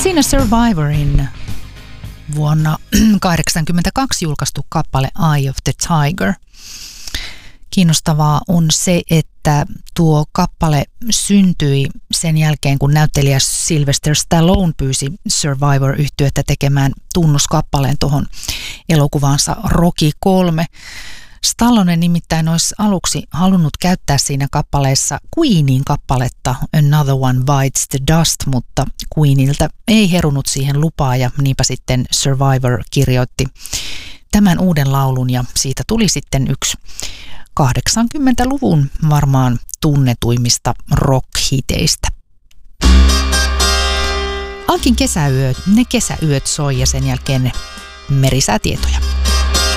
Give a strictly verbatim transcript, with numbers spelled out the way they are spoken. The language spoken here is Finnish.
Siinä Survivorin vuonna tuhatyhdeksänsataakahdeksankymmentäkaksi julkaistu kappale Eye of the Tiger. Kiinnostavaa on se, että tuo kappale syntyi sen jälkeen, kun näyttelijä Sylvester Stallone pyysi Survivor-yhtyettä tekemään tunnuskappaleen tuohon elokuvaansa Rocky kolme. Stallone nimittäin olisi aluksi halunnut käyttää siinä kappaleessa Queenin kappaletta Another One Bites the Dust, mutta Queeniltä ei herunut siihen lupaa ja niinpä sitten Survivor kirjoitti tämän uuden laulun ja siitä tuli sitten yksi kahdeksankymmentäluvun varmaan tunnetuimmista rock-hiteistä. Ankin kesäyöt, ne kesäyöt soi ja sen jälkeen merisäätietoja.